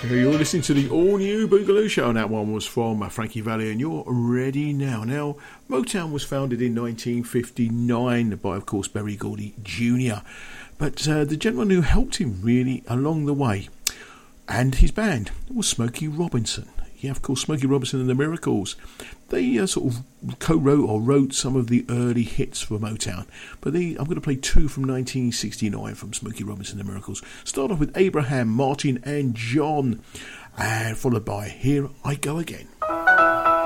You're listening to the all-new Boogaloo Show, and that one was from Frankie Valli, and you're ready now. Now, Motown was founded in 1959 by, of course, Berry Gordy Jr., but the gentleman who helped him really along the way, and his band, was Smokey Robinson. Yeah, of course, Smokey Robinson and the Miracles. They sort of co-wrote or wrote some of the early hits for Motown. But I'm going to play two from 1969 from Smokey Robinson and the Miracles. Start off with Abraham, Martin and John. And followed by Here I Go Again.